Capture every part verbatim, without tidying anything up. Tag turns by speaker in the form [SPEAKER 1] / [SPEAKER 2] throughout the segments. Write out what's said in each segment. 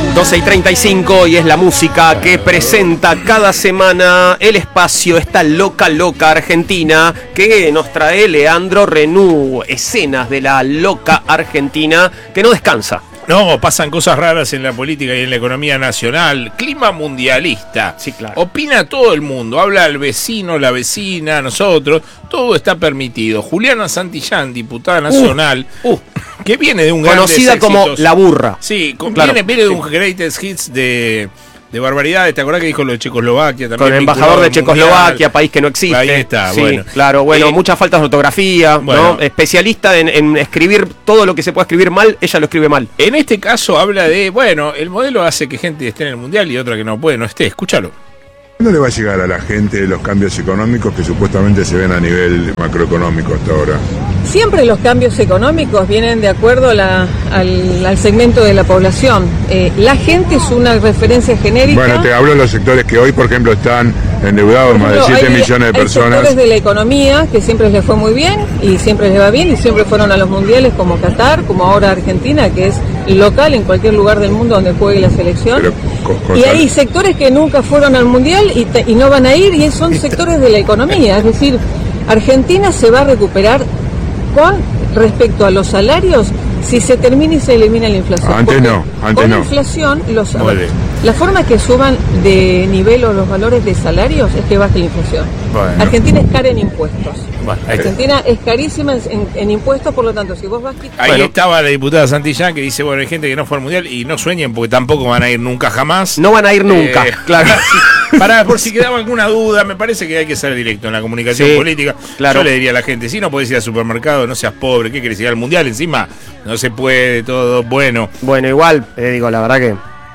[SPEAKER 1] doce y treinta y cinco y es la música que presenta cada semana el espacio, esta loca, loca Argentina que nos trae Leandro Renú, escenas de la loca Argentina que no descansa.
[SPEAKER 2] No, pasan cosas raras en la política y en la economía nacional. Clima mundialista.
[SPEAKER 1] Sí, claro.
[SPEAKER 2] Opina todo el mundo. Habla el vecino, la vecina, nosotros. Todo está permitido. Juliana Santillán, diputada nacional, uh, uh, que viene de un gran
[SPEAKER 1] conocida
[SPEAKER 2] éxitos.
[SPEAKER 1] como La Burra.
[SPEAKER 2] Sí, con,
[SPEAKER 1] claro.
[SPEAKER 2] viene, viene de un
[SPEAKER 1] sí.
[SPEAKER 2] greatest hits de... de barbaridades. ¿Te acordás que dijo lo de Checoslovaquia? También
[SPEAKER 1] con el embajador de Checoslovaquia, mundial. País que no existe.
[SPEAKER 2] Ahí está,
[SPEAKER 1] sí,
[SPEAKER 2] bueno.
[SPEAKER 1] Claro, bueno,
[SPEAKER 2] Eh,
[SPEAKER 1] muchas faltas de ortografía,
[SPEAKER 2] bueno.
[SPEAKER 1] ¿no? Especialista en, en escribir todo lo que se pueda escribir mal, ella lo escribe mal.
[SPEAKER 2] En este caso habla de, bueno, el modelo hace que gente esté en el mundial y otra que no puede, no esté. Escúchalo.
[SPEAKER 3] ¿Cuándo le va a llegar a la gente los cambios económicos que supuestamente se ven a nivel macroeconómico hasta ahora?
[SPEAKER 4] Siempre los cambios económicos vienen de acuerdo a la, al, al segmento de la población. Eh, la gente es una referencia genérica.
[SPEAKER 3] Bueno, te hablo de los sectores que hoy, por ejemplo, están endeudados,
[SPEAKER 4] Por ejemplo,
[SPEAKER 3] más de siete
[SPEAKER 4] hay,
[SPEAKER 3] millones de
[SPEAKER 4] hay
[SPEAKER 3] personas.
[SPEAKER 4] sectores de la economía que siempre les fue muy bien y siempre les va bien y siempre fueron a los mundiales como Qatar, como ahora Argentina, que es local en cualquier lugar del mundo donde juegue la selección.
[SPEAKER 3] Pero, con, con
[SPEAKER 4] y
[SPEAKER 3] sal...
[SPEAKER 4] hay sectores que nunca fueron al mundial y, te, y no van a ir y son sectores de la economía. Es decir, Argentina se va a recuperar con respecto a los salarios si se termina y se elimina la inflación.
[SPEAKER 3] Antes
[SPEAKER 4] Porque
[SPEAKER 3] no, antes
[SPEAKER 4] con
[SPEAKER 3] no.
[SPEAKER 4] la inflación, los,
[SPEAKER 2] Muy bien.
[SPEAKER 4] la forma que suban de nivel o los valores de salarios es que baje la inflación.
[SPEAKER 2] Bueno.
[SPEAKER 4] Argentina es cara en impuestos.
[SPEAKER 2] Bueno, ahí está.
[SPEAKER 4] Argentina es carísima en, en impuestos, por lo tanto, si vos vas quitando...
[SPEAKER 2] Ahí
[SPEAKER 1] Bueno.
[SPEAKER 2] estaba la diputada Santillán que dice, bueno, hay gente que no fue al mundial y no sueñen porque tampoco van a ir nunca jamás.
[SPEAKER 1] No van a ir nunca,
[SPEAKER 2] Eh,
[SPEAKER 1] claro.
[SPEAKER 2] Para, por si quedaba alguna duda, me parece que hay que ser directo en la comunicación
[SPEAKER 1] Sí,
[SPEAKER 2] política.
[SPEAKER 1] claro.
[SPEAKER 2] Yo le diría a la gente, si no podés ir al supermercado, no seas pobre, ¿qué querés ir al mundial? Encima no se puede, todo bueno.
[SPEAKER 1] Bueno, igual, eh, digo, la verdad que...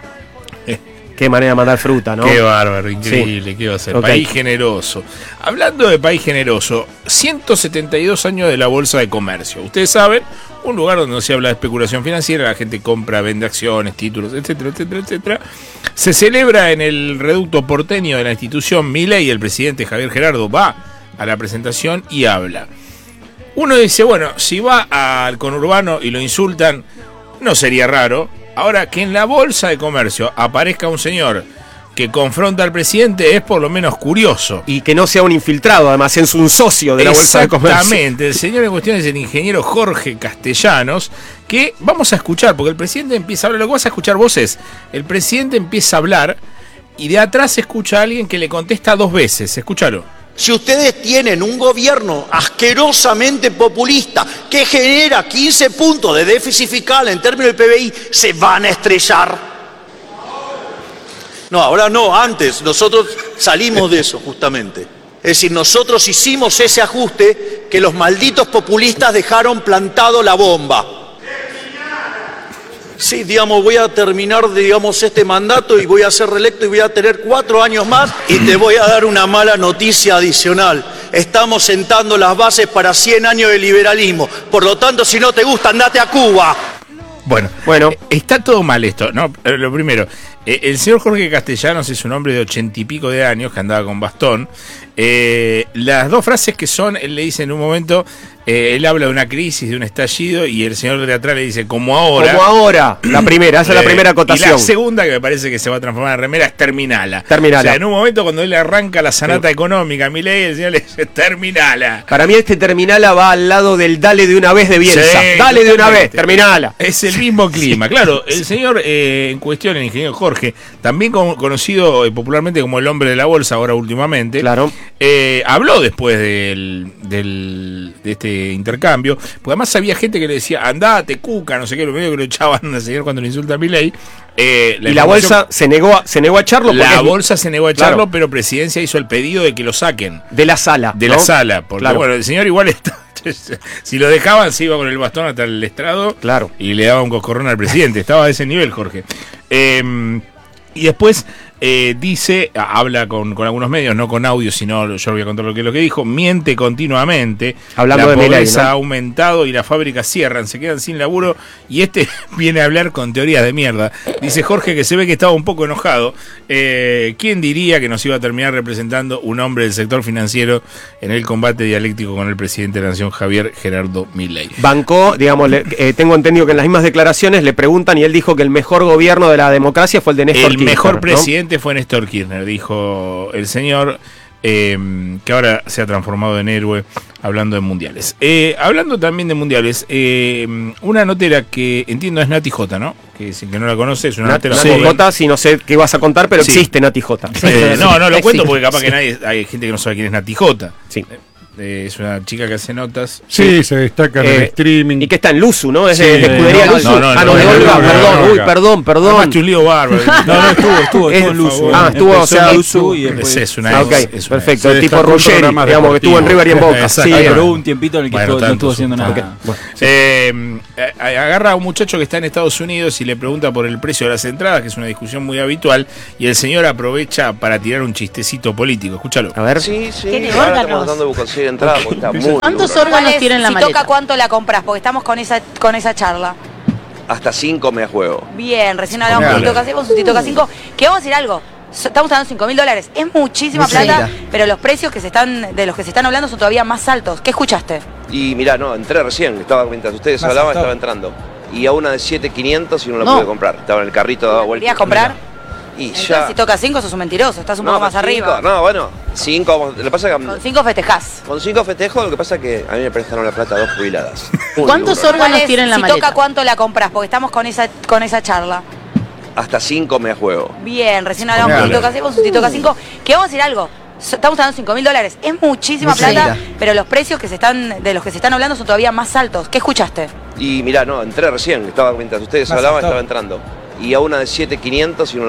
[SPEAKER 1] Qué manera de mandar fruta, ¿no?
[SPEAKER 2] Qué bárbaro, increíble,
[SPEAKER 1] Sí.
[SPEAKER 2] ¿qué va a ser?
[SPEAKER 1] Okay.
[SPEAKER 2] País generoso. Hablando de país generoso, ciento setenta y dos años de la Bolsa de Comercio. Ustedes saben, un lugar donde no se habla de especulación financiera, la gente compra, vende acciones, títulos, etcétera, etcétera, etcétera. Se celebra en el reducto porteño de la institución Milei, el presidente Javier Gerardo va a la presentación y habla. Uno dice, bueno, si va al conurbano y lo insultan, no sería raro. Ahora, que en la Bolsa de Comercio aparezca un señor que confronta al presidente es por lo menos curioso.
[SPEAKER 1] Y que no sea un infiltrado, además es un socio de la Bolsa de Comercio.
[SPEAKER 2] Exactamente, el señor en cuestión es el ingeniero Jorge Castellanos, que vamos a escuchar, porque el presidente empieza a hablar, lo que vas a escuchar vos es, el presidente empieza a hablar y de atrás se escucha a alguien que le contesta dos veces, escúchalo.
[SPEAKER 5] Si ustedes tienen un gobierno asquerosamente populista que genera quince puntos de déficit fiscal en términos del P B I, se van a estrellar. No, ahora no, antes. Nosotros salimos de eso justamente. Es decir, nosotros hicimos ese ajuste que los malditos populistas dejaron plantado la bomba. Sí, digamos, voy a terminar, digamos, este mandato y voy a ser reelecto y voy a tener cuatro años más y te voy a dar una mala noticia adicional. Estamos sentando las bases para cien años de liberalismo. Por lo tanto, si no te gusta, andate a Cuba.
[SPEAKER 2] Bueno,
[SPEAKER 1] Bueno.
[SPEAKER 2] eh, está todo mal esto, ¿no? Eh, Lo primero, eh, el señor Jorge Castellanos es un hombre de ochenta y pico de años que andaba con bastón. Eh, las dos frases que son, él le dice en un momento, eh, él habla de una crisis, de un estallido, y el señor de atrás le dice, como ahora.
[SPEAKER 1] Como ahora, la primera, esa es la
[SPEAKER 2] Eh,
[SPEAKER 1] primera
[SPEAKER 2] Y
[SPEAKER 1] acotación.
[SPEAKER 2] la segunda, que me parece que se va a transformar en remera, es terminala.
[SPEAKER 1] Terminala.
[SPEAKER 2] O sea, en un momento cuando él arranca la sanata económica, Milei, el señor le dice, terminala.
[SPEAKER 1] Para mí este terminala va al lado del dale de una vez de Bielsa.
[SPEAKER 2] Sí,
[SPEAKER 1] dale de una vez,
[SPEAKER 2] totalmente.
[SPEAKER 1] terminala.
[SPEAKER 2] Es el mismo clima, claro. El señor eh, en cuestión, el ingeniero Jorge, también con- conocido eh, popularmente como el hombre de la bolsa, ahora últimamente,
[SPEAKER 1] Claro.
[SPEAKER 2] eh, habló después del, del- de este intercambio, porque además había gente que le decía, andate, cuca, no sé qué, lo medio que lo echaban al señor cuando le insulta a Milei. Eh,
[SPEAKER 1] Y la
[SPEAKER 2] información-
[SPEAKER 1] bolsa se negó, a, se negó a echarlo porque
[SPEAKER 2] La
[SPEAKER 1] es
[SPEAKER 2] bolsa se negó a echarlo,
[SPEAKER 1] Claro.
[SPEAKER 2] pero Presidencia hizo el pedido de que lo saquen
[SPEAKER 1] de la sala.
[SPEAKER 2] de
[SPEAKER 1] ¿no?
[SPEAKER 2] la sala, porque
[SPEAKER 1] Claro.
[SPEAKER 2] bueno, el señor igual está, si lo dejaban se iba con el bastón hasta el estrado,
[SPEAKER 1] Claro.
[SPEAKER 2] y le daba un coscorrón al presidente, estaba a ese nivel Jorge. Eh, y después eh, dice, habla con, con algunos medios, no con audio, sino yo voy a contar lo que es lo que dijo, miente continuamente,
[SPEAKER 1] hablando
[SPEAKER 2] la
[SPEAKER 1] de
[SPEAKER 2] pobreza
[SPEAKER 1] Milei, ¿no?
[SPEAKER 2] ha aumentado y las fábricas cierran, se quedan sin laburo y este viene a hablar con teorías de mierda. Dice Jorge que se ve que estaba un poco enojado. Eh, ¿Quién diría que nos iba a terminar representando un hombre del sector financiero en el combate dialéctico con el presidente de la Nación, Javier Gerardo Milei?
[SPEAKER 1] Bancó, digamos, le, eh, tengo entendido que en las mismas declaraciones le preguntan y él dijo que el mejor gobierno de la democracia fue el de Néstor
[SPEAKER 2] El
[SPEAKER 1] Kirchner,
[SPEAKER 2] mejor
[SPEAKER 1] ¿no?
[SPEAKER 2] presidente fue Néstor Kirchner, dijo el señor, eh, que ahora se ha transformado en héroe hablando de mundiales. Eh, hablando también de mundiales, eh, una notera que entiendo es Nati J, ¿no? Que sin que no la conoce, es una
[SPEAKER 1] Nati,
[SPEAKER 2] notera
[SPEAKER 1] Nati
[SPEAKER 2] joven.
[SPEAKER 1] J, si no sé qué vas a contar, pero
[SPEAKER 2] Sí.
[SPEAKER 1] existe Nati J.
[SPEAKER 2] Eh, no, no lo cuento
[SPEAKER 1] Existe.
[SPEAKER 2] porque capaz que
[SPEAKER 1] Sí.
[SPEAKER 2] nadie, hay gente que no sabe quién es Nati J.
[SPEAKER 1] Sí.
[SPEAKER 2] Eh, es una chica que hace notas.
[SPEAKER 6] Sí, se destaca en el
[SPEAKER 1] Eh,
[SPEAKER 6] streaming.
[SPEAKER 1] Y que está en Luzu, ¿no? Es
[SPEAKER 6] Sí,
[SPEAKER 1] de, de escudería
[SPEAKER 6] no,
[SPEAKER 1] Luzu.
[SPEAKER 2] no, no,
[SPEAKER 1] ah,
[SPEAKER 2] no,
[SPEAKER 1] no, de
[SPEAKER 2] no,
[SPEAKER 1] Olga,
[SPEAKER 6] no, no,
[SPEAKER 1] perdón,
[SPEAKER 6] no,
[SPEAKER 1] uy,
[SPEAKER 6] no.
[SPEAKER 1] perdón, perdón.
[SPEAKER 2] Armaste un lío bárbaro.
[SPEAKER 7] No, no, estuvo, estuvo,
[SPEAKER 1] Es-
[SPEAKER 7] estuvo en Luzu.
[SPEAKER 1] ah, estuvo, o
[SPEAKER 7] Empezó
[SPEAKER 1] sea,
[SPEAKER 7] en
[SPEAKER 1] Luzu
[SPEAKER 7] y después...
[SPEAKER 2] Es, es una
[SPEAKER 1] Ah, ok,
[SPEAKER 2] ex, es una
[SPEAKER 1] perfecto.
[SPEAKER 6] Se
[SPEAKER 1] El tipo
[SPEAKER 6] destacó en
[SPEAKER 1] Ruggeri,
[SPEAKER 6] programas
[SPEAKER 1] digamos, que estuvo en
[SPEAKER 6] deportivos.
[SPEAKER 1] River y en Boca.
[SPEAKER 2] Exacto.
[SPEAKER 1] Sí,
[SPEAKER 7] Sí,
[SPEAKER 1] bien.
[SPEAKER 7] pero hubo un tiempito en el que
[SPEAKER 2] Bueno,
[SPEAKER 7] estuvo- no
[SPEAKER 2] tanto,
[SPEAKER 7] estuvo haciendo
[SPEAKER 2] tanto.
[SPEAKER 7] nada.
[SPEAKER 1] Bueno,
[SPEAKER 2] Eh, eh, agarra a un muchacho que está en Estados Unidos y le pregunta por el precio de las entradas, que es una discusión muy habitual, y el señor aprovecha para tirar un chistecito político. Escúchalo.
[SPEAKER 1] A ver.
[SPEAKER 8] Sí, sí,
[SPEAKER 9] Tiene
[SPEAKER 8] ahora
[SPEAKER 9] órganos.
[SPEAKER 8] estamos tratando de conseguir entrada porque está muy
[SPEAKER 9] ¿Cuántos
[SPEAKER 8] duro.
[SPEAKER 9] órganos
[SPEAKER 10] ¿Cuál es,
[SPEAKER 9] tiene en la
[SPEAKER 10] si
[SPEAKER 9] maleta?
[SPEAKER 10] toca cuánto la compras? Porque estamos con esa, con esa charla.
[SPEAKER 8] Hasta cinco me juego.
[SPEAKER 10] Bien, recién hablamos con
[SPEAKER 2] Claro.
[SPEAKER 10] Tito Casego, su Tito Casinco, que vamos a decir algo. So- Estamos hablando de cinco mil dólares. Es muchísima
[SPEAKER 9] Mucha
[SPEAKER 10] plata,
[SPEAKER 9] guita.
[SPEAKER 10] pero los precios que se están, de los que se están hablando son todavía más altos. ¿Qué escuchaste?
[SPEAKER 8] Y mirá, no, entré recién, estaba mientras ustedes
[SPEAKER 7] Más
[SPEAKER 8] hablaban,
[SPEAKER 7] saltado.
[SPEAKER 8] estaba entrando. Y a una de siete mil quinientos y no la
[SPEAKER 10] No.
[SPEAKER 8] pude comprar. Estaba en el carrito daba vuelta.
[SPEAKER 10] ¿Querías comprar?
[SPEAKER 8] Y
[SPEAKER 10] Entonces,
[SPEAKER 8] ya.
[SPEAKER 10] si toca cinco, sos un mentiroso, estás un
[SPEAKER 8] No,
[SPEAKER 10] poco más
[SPEAKER 8] con
[SPEAKER 10] arriba.
[SPEAKER 8] cinco, no, bueno, cinco, vamos- lo que pasa es que
[SPEAKER 10] Con cinco festejás.
[SPEAKER 8] con cinco festejos, lo que pasa es que a mí me prestaron la plata dos jubiladas. Muy
[SPEAKER 9] ¿Cuántos
[SPEAKER 8] duro.
[SPEAKER 9] órganos
[SPEAKER 10] ¿Cuál es,
[SPEAKER 9] tiene en la
[SPEAKER 10] si
[SPEAKER 9] maleta?
[SPEAKER 10] toca cuánto la compras? Porque estamos con esa, con esa charla.
[SPEAKER 8] Hasta cinco me juego.
[SPEAKER 10] Bien, recién hablamos con
[SPEAKER 2] Claro.
[SPEAKER 10] Tito Casego, su Tito Casinco, que vamos a decir algo. So- Estamos hablando de cinco mil dólares. Es muchísima
[SPEAKER 9] Mucha
[SPEAKER 10] plata,
[SPEAKER 9] guita.
[SPEAKER 10] pero los precios que se están, de los que se están hablando son todavía más altos. ¿Qué escuchaste?
[SPEAKER 8] Y mirá, no, entré recién, estaba mientras ustedes
[SPEAKER 7] Más
[SPEAKER 8] hablaban,
[SPEAKER 7] saltado.
[SPEAKER 8] estaba entrando. Y a una de siete mil quinientos y no la